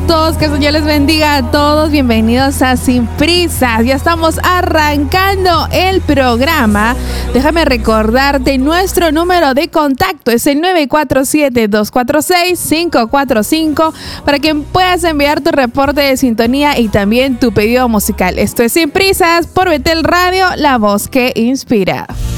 todos, que el Señor les bendiga a todos. Bienvenidos a Sin Prisas. Ya estamos arrancando el programa. Déjame recordarte nuestro número de contacto. Es el 947-246-545 para que puedas enviar tu reporte de sintonía y también tu pedido musical. Esto es Sin Prisas por Betel Radio, la voz que inspira.